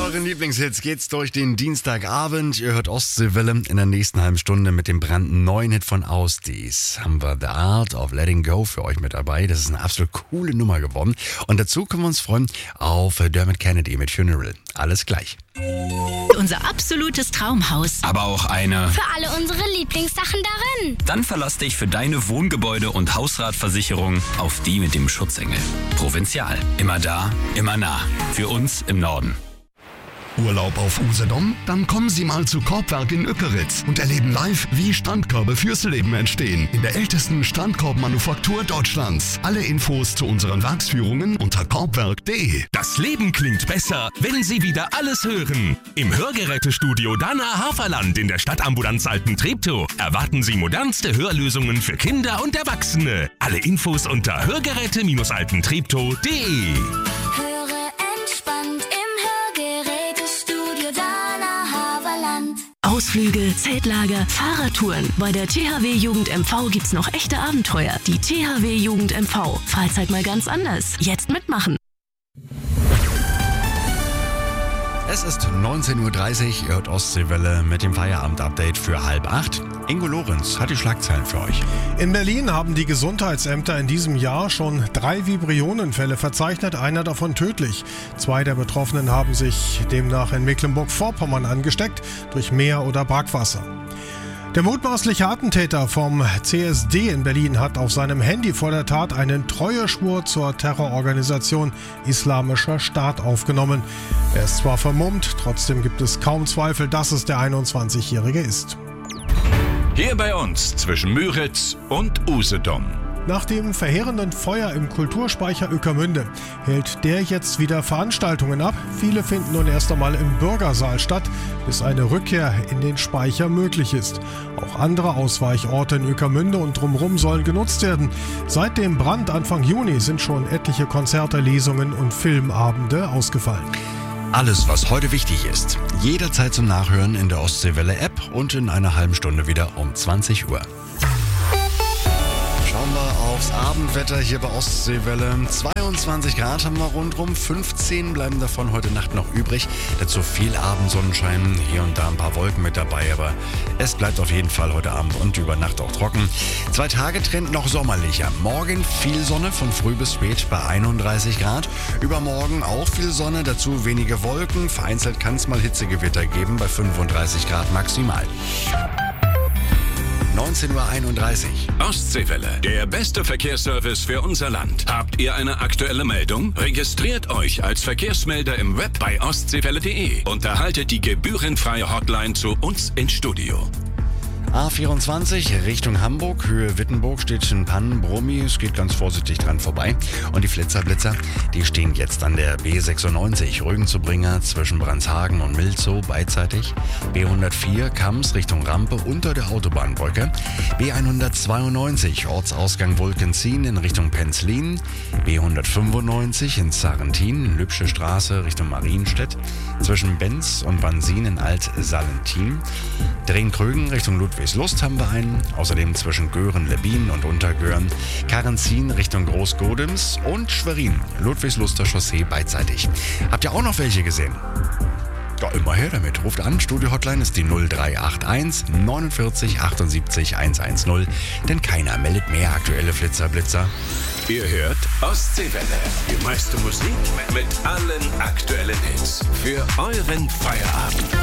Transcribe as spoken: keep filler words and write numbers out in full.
euren Lieblingshits geht's durch den Dienstagabend. Ihr hört Ostseewelle. In der nächsten halben Stunde mit dem brandneuen Hit von Ausdies haben wir The Art of Letting Go für euch mit dabei. Das ist eine absolut coole Nummer geworden. Und dazu können wir uns freuen auf Dermot Kennedy mit Funeral. Alles gleich. Unser absolutes Traumhaus. Aber auch eine... Für alle unsere Lieblingssachen darin. Dann verlass dich für deine Wohngebäude- und Hausratversicherung auf die mit dem Schutzengel. Provinzial. Immer da, immer nah. Für uns im Norden. Urlaub auf Usedom? Dann kommen Sie mal zu Korbwerk in Ückeritz und erleben live, wie Strandkörbe fürs Leben entstehen. In der ältesten Strandkorbmanufaktur Deutschlands. Alle Infos zu unseren Werksführungen unter korbwerk punkt de. Das Leben klingt besser, wenn Sie wieder alles hören. Im Hörgerätestudio Dana Haferland in der Stadtambulanz Alten Treptow erwarten Sie modernste Hörlösungen für Kinder und Erwachsene. Alle Infos unter hörgeräte alten treptow punkt de. Höre entspannt im Hörgerätestudio Dana Haverland. Ausflüge, Zeltlager, Fahrradtouren. Bei der T H W Jugend M V gibt's noch echte Abenteuer. Die T H W Jugend M V. Freizeit mal ganz anders. Jetzt mitmachen. Es ist neunzehn Uhr dreißig, ihr hört Ostseewelle mit dem Feierabend-Update für halb acht. Ingo Lorenz hat die Schlagzeilen für euch. In Berlin haben die Gesundheitsämter in diesem Jahr schon drei Vibrionenfälle verzeichnet, einer davon tödlich. Zwei der Betroffenen haben sich demnach in Mecklenburg-Vorpommern angesteckt durch Meer- oder Brackwasser. Der mutmaßliche Attentäter vom C S D in Berlin hat auf seinem Handy vor der Tat einen Treueschwur zur Terrororganisation Islamischer Staat aufgenommen. Er ist zwar vermummt, trotzdem gibt es kaum Zweifel, dass es der einundzwanzigjährige ist. Hier bei uns zwischen Müritz und Usedom. Nach dem verheerenden Feuer im Kulturspeicher Ueckermünde hält der jetzt wieder Veranstaltungen ab. Viele finden nun erst einmal im Bürgersaal statt, bis eine Rückkehr in den Speicher möglich ist. Auch andere Ausweichorte in Ueckermünde und drumherum sollen genutzt werden. Seit dem Brand Anfang Juni sind schon etliche Konzerte, Lesungen und Filmabende ausgefallen. Alles, was heute wichtig ist, jederzeit zum Nachhören in der Ostseewelle-App und in einer halben Stunde wieder um zwanzig Uhr. Schauen wir aufs Abendwetter hier bei Ostseewelle. zweiundzwanzig Grad haben wir rundrum, fünfzehn bleiben davon heute Nacht noch übrig. Dazu viel Abendsonnenschein, hier und da ein paar Wolken mit dabei, aber es bleibt auf jeden Fall heute Abend und über Nacht auch trocken. Zwei Tage Trend noch sommerlicher. Morgen viel Sonne von früh bis spät bei einunddreißig Grad. Übermorgen auch viel Sonne, dazu wenige Wolken. Vereinzelt kann es mal Hitzegewitter geben bei fünfunddreißig Grad maximal. neunzehn Uhr einunddreißig. Ostseewelle, der beste Verkehrsservice für unser Land. Habt ihr eine aktuelle Meldung? Registriert euch als Verkehrsmelder im Web bei ostseewelle punkt de und erhaltet die gebührenfreie Hotline zu uns ins Studio. A vierundzwanzig Richtung Hamburg, Höhe Wittenburg steht ein Pannenbrummi, es geht ganz vorsichtig dran vorbei. Und die Flitzerblitzer, die stehen jetzt an der B sechsundneunzig, Rügen zu Bringer zwischen Brandshagen und Milzow beidseitig. B hundertvier Kams Richtung Rampe unter der Autobahnbrücke. B hundertzweiundneunzig Ortsausgang Wolkenzien in Richtung Penzlin. B hundertfünfundneunzig in Sarrentin, Lübsche Straße Richtung Marienstedt. Zwischen Benz und Bansin in Alt-Salentin. Drehen-Krögen Richtung Ludwigslust haben wir einen. Außerdem zwischen Göhren-Lebin und Untergöhren. Karrenzin Richtung Großgodems und Schwerin, Ludwigsluster Chaussee beidseitig. Habt ihr auch noch welche gesehen? Ja, immer her damit. Ruft an, Studio-Hotline ist die null drei acht eins neunundvierzig achtundsiebzig hundertzehn. Denn keiner meldet mehr aktuelle Flitzerblitzer. Ihr hört Ostseewelle, die meiste Musik mit allen aktuellen Hits für euren Feierabend.